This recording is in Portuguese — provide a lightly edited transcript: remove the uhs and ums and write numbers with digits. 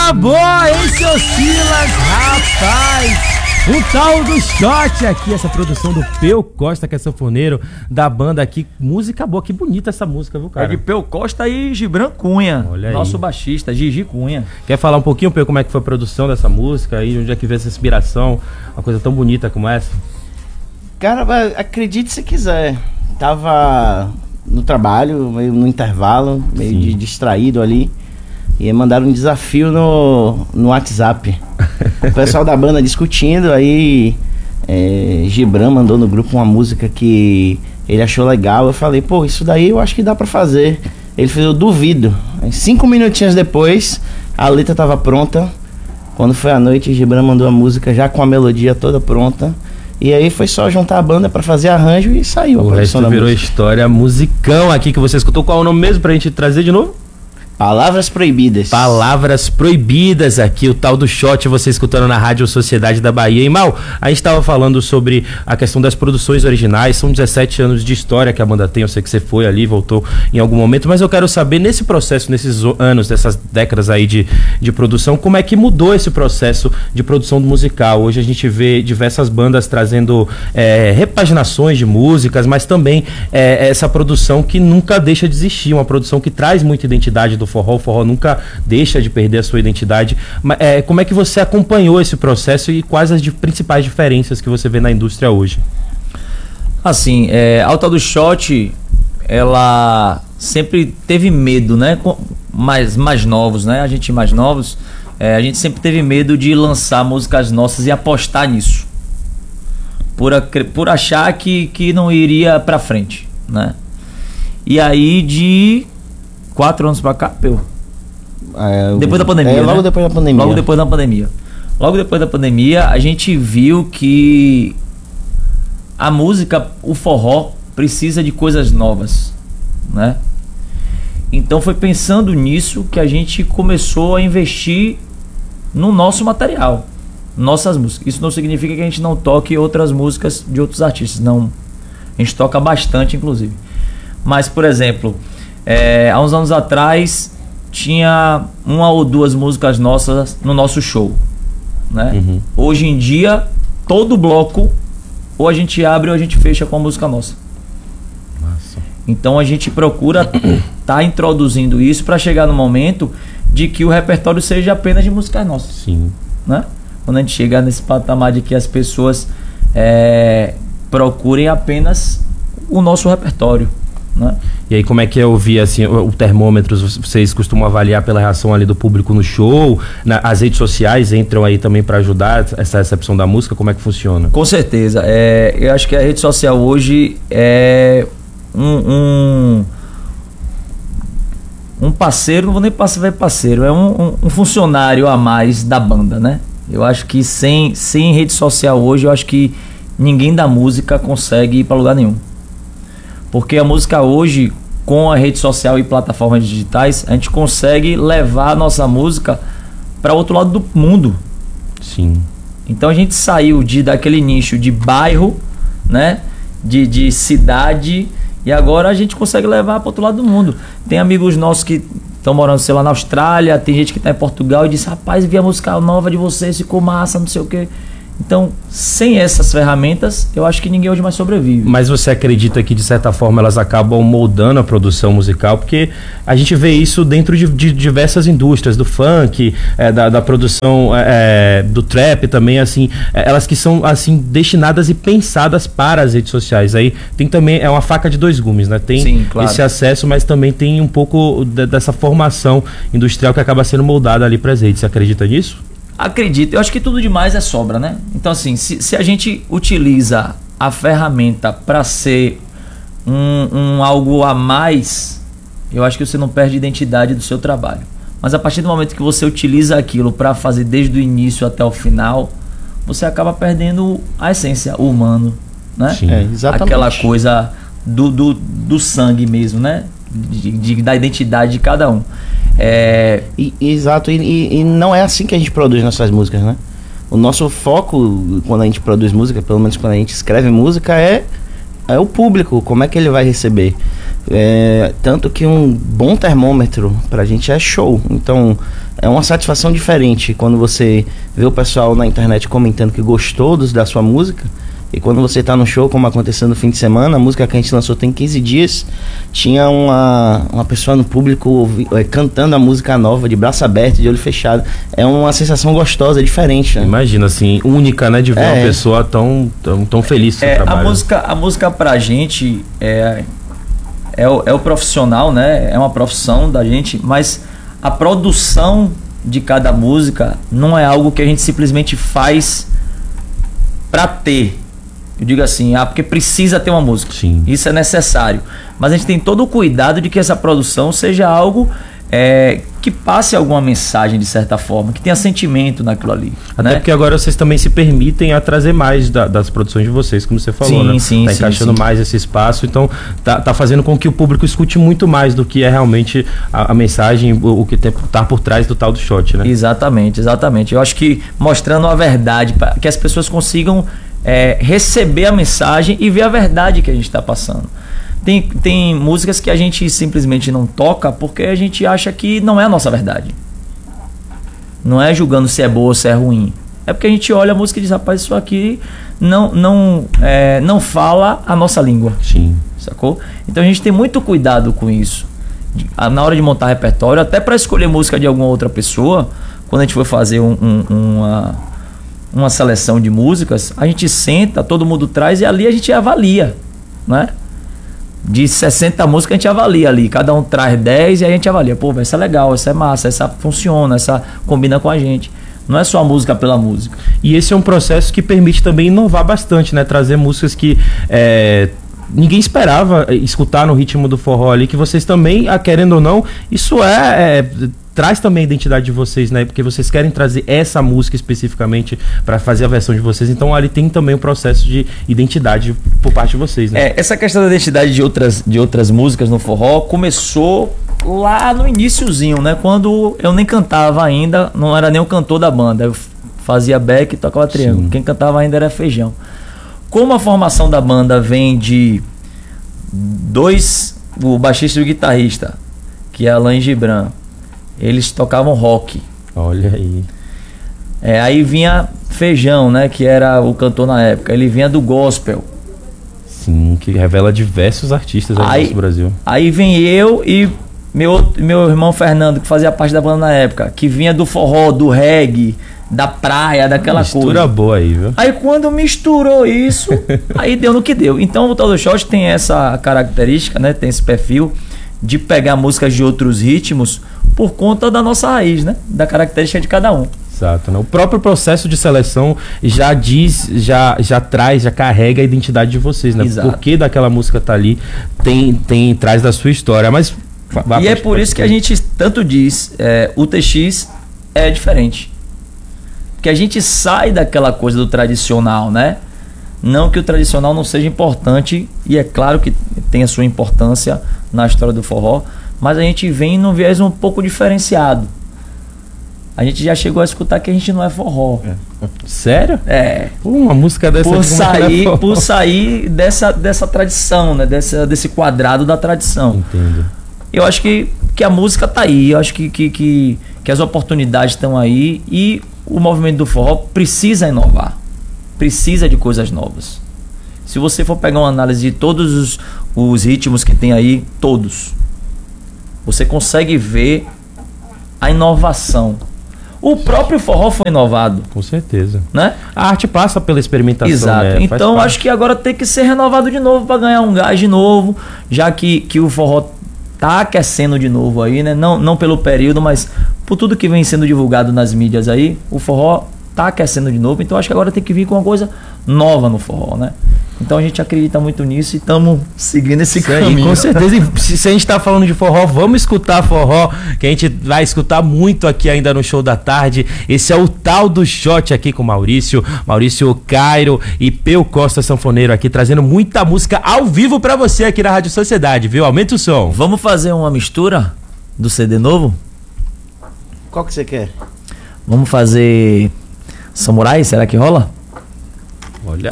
Música boa, hein, seu Silas? Rapaz! Um tal do Shot aqui, essa produção do Peu Costa, que é sanfoneiro da banda aqui. Música boa, que bonita essa música, viu, cara? É de Peu Costa e Gibran Cunha, Olha aí. nosso baixista, Gigi Cunha. Quer falar um pouquinho, Peu, como é que foi a produção dessa música aí? Onde é que veio essa inspiração? Uma coisa tão bonita como essa? Cara, acredite se quiser. Tava no trabalho, meio no intervalo, meio distraído ali. E mandaram um desafio no WhatsApp. O pessoal da banda discutindo, aí Gibran mandou no grupo uma música que ele achou legal. Eu falei, pô, isso daí eu acho que dá pra fazer. Ele fez, eu duvido. Aí, 5 minutinhos depois, a letra tava pronta. Quando foi à noite, Gibran mandou a música já com a melodia toda pronta. E aí foi só juntar a banda pra fazer arranjo e saiu a produção da música. O resto virou história, musicão aqui que você escutou. Qual é o nome mesmo pra gente trazer de novo? Palavras Proibidas. Palavras Proibidas aqui, o tal do Shot, você escutando na Rádio Sociedade da Bahia. E Mal, a gente estava falando sobre a questão das produções originais, são 17 anos de história que a banda tem, eu sei que você foi ali, voltou em algum momento, mas eu quero saber, nesse processo, nesses anos, dessas décadas aí de produção, como é que mudou esse processo de produção musical? Hoje a gente vê diversas bandas trazendo repaginações de músicas, mas também essa produção que nunca deixa de existir, uma produção que traz muita identidade do forró. O forró nunca deixa de perder a sua identidade. Como é que você acompanhou esse processo e quais as principais diferenças que você vê na indústria hoje? Assim, a tal do Shot, ela sempre teve medo, né? Mais novos, né? A gente mais novos, a gente sempre teve medo de lançar músicas nossas e apostar nisso. Por achar que não iria pra frente, né? E aí de 4 anos pra cá, Peu. Depois da pandemia, logo né? depois da pandemia. Logo depois da pandemia. Logo depois da pandemia, a gente viu que a música, o forró, precisa de coisas novas, né? Então foi pensando nisso que a gente começou a investir no nosso material, nossas músicas. Isso não significa que a gente não toque outras músicas de outros artistas, não. A gente toca bastante, inclusive. Mas, por exemplo, há uns anos atrás tinha 1 ou 2 músicas nossas no nosso show, né? Uhum. Hoje em dia, todo bloco ou a gente abre ou a gente fecha com a música nossa. Nossa. Então a gente procura tá introduzindo isso para chegar no momento de que o repertório seja apenas de músicas nossas. Sim. Né? Quando a gente chegar nesse patamar de que as pessoas procurem apenas o nosso repertório, né? E aí como é que é ouvir assim, o termômetro? Vocês costumam avaliar pela reação ali do público no show? As redes sociais entram aí também para ajudar essa recepção da música? Como é que funciona? Com certeza. Eu acho que a rede social hoje é um parceiro, não vou nem ver parceiro, é um funcionário a mais da banda, né? Eu acho que sem rede social hoje, eu acho que ninguém da música consegue ir para lugar nenhum. Porque a música hoje, com a rede social e plataformas digitais, a gente consegue levar a nossa música para outro lado do mundo. Sim. Então a gente saiu daquele nicho de bairro, né? De cidade, e agora a gente consegue levar para outro lado do mundo. Tem amigos nossos que estão morando, sei lá, na Austrália, tem gente que está em Portugal e diz, rapaz, vi a música nova de vocês, ficou massa, não sei o quê. Então, sem essas ferramentas, eu acho que ninguém hoje mais sobrevive. Mas você acredita que, de certa forma, elas acabam moldando a produção musical? Porque a gente vê isso dentro de diversas indústrias, do funk, da produção do trap também, assim, elas que são, assim, destinadas e pensadas para as redes sociais. Aí tem também, uma faca de 2 gumes, né? Tem Sim, claro. Esse acesso, mas também tem um pouco dessa formação industrial que acaba sendo moldada ali para as redes. Você acredita nisso? Acredito, eu acho que tudo demais é sobra, né? Então assim, se a gente utiliza a ferramenta para ser algo a mais, eu acho que você não perde a identidade do seu trabalho. Mas a partir do momento que você utiliza aquilo para fazer desde o início até o final, você acaba perdendo a essência, o humano, né? Sim. Exatamente. Aquela coisa do sangue mesmo, né? Da identidade de cada um. Exato, e não é assim que a gente produz nossas músicas, né? O nosso foco quando a gente produz música, pelo menos quando a gente escreve música, é o público, como é que ele vai receber. Tanto que um bom termômetro pra gente é show. Então, é uma satisfação diferente quando você vê o pessoal na internet comentando que gostou da sua música. E quando você tá no show, como aconteceu no fim de semana, a música que a gente lançou tem 15 dias, tinha uma pessoa no público cantando a música nova, de braço aberto, de olho fechado. É uma sensação gostosa, diferente, né? Imagina, assim, única, né? De ver uma pessoa tão feliz com o trabalho. A música pra gente é o profissional, né? É uma profissão da gente, mas a produção de cada música não é algo que a gente simplesmente faz pra ter. Eu digo assim, porque precisa ter uma música. Sim. Isso é necessário. Mas a gente tem todo o cuidado de que essa produção seja algo que passe alguma mensagem de certa forma, que tenha sentimento naquilo ali. Até porque agora vocês também se permitem a trazer mais das produções de vocês, como você falou, sim, né? Sim, tá encaixando mais esse espaço, então tá fazendo com que o público escute muito mais do que é realmente a mensagem, o que tá por trás do tal do shot, né? Exatamente. Eu acho que mostrando a verdade, para que as pessoas consigam receber a mensagem e ver a verdade que a gente está passando. Tem músicas que a gente simplesmente não toca porque a gente acha que não é a nossa verdade. Não é julgando se é boa ou se é ruim. É porque a gente olha a música e diz, rapaz, isso aqui não fala a nossa língua. Sim. Sacou? Então a gente tem muito cuidado com isso. Na hora de montar repertório, até para escolher música de alguma outra pessoa, quando a gente for fazer uma seleção de músicas, a gente senta, todo mundo traz e ali a gente avalia, né? De 60 músicas a gente avalia ali, cada um traz 10 e a gente avalia, pô, essa é legal, essa é massa, essa funciona, essa combina com a gente. Não é só a música pela música. E esse é um processo que permite também inovar bastante, né? Trazer músicas que ninguém esperava escutar no ritmo do forró ali, que vocês também, querendo ou não, isso traz também a identidade de vocês, né? Porque vocês querem trazer essa música especificamente para fazer a versão de vocês. Então ali tem também um processo de identidade por parte de vocês, né? Essa questão da identidade de outras músicas no forró começou lá no iniciozinho, né? Quando eu nem cantava ainda, não era nem o cantor da banda. Eu fazia back e tocava triângulo. Sim. Quem cantava ainda era Feijão. Como a formação da banda vem de o baixista e o guitarrista, que é Alain Gibran, eles tocavam rock. Olha aí. Aí vinha Feijão, né? Que era o cantor na época. Ele vinha do gospel. Sim, que revela diversos artistas aí no nosso Brasil. Aí vem eu e meu irmão Fernando, que fazia parte da banda na época, que vinha do forró, do reggae, da praia, daquela coisa. Mistura boa aí, viu? Aí quando misturou isso, aí deu no que deu. Então o tal do shot tem essa característica, né? Tem esse perfil de pegar músicas de outros ritmos por conta da nossa raiz, né? Da característica de cada um. Exato, né? O próprio processo de seleção já carrega a identidade de vocês, né? Exato. Por que daquela música tá ali, traz da sua história, mas... E é por isso que a gente tanto diz, o TX é diferente. Porque a gente sai daquela coisa do tradicional, né? Não que o tradicional não seja importante, e é claro que tem a sua importância na história do forró, mas a gente vem num viés um pouco diferenciado. A gente já chegou a escutar que a gente não é forró. Sério? Uma música dessa... Por sair dessa tradição, né? Desse quadrado da tradição. Entendo. Eu acho que a música tá aí, eu acho que as oportunidades estão aí e o movimento do forró precisa inovar. Precisa de coisas novas. Se você for pegar uma análise de todos os ritmos que tem aí, todos, você consegue ver a inovação. O próprio forró foi inovado. Com certeza. Né? A arte passa pela experimentação. Exato. Né? Então acho que agora tem que ser renovado de novo para ganhar um gás de novo, já que o forró tá aquecendo de novo aí, né? Não pelo período, mas por tudo que vem sendo divulgado nas mídias aí, o forró tá aquecendo de novo. Então acho que agora tem que vir com uma coisa nova no forró, né? Então a gente acredita muito nisso e estamos seguindo esse caminho. Com certeza. Se a gente está falando de forró, vamos escutar forró, que a gente vai escutar muito aqui ainda no Show da Tarde. Esse é o tal do shot aqui com Maurício Cairo e Peu Costa Sanfoneiro aqui, trazendo muita música ao vivo para você aqui na Rádio Sociedade, viu? Aumenta o som. Vamos fazer uma mistura do CD novo? Qual que você quer? Vamos fazer Samurai, será que rola?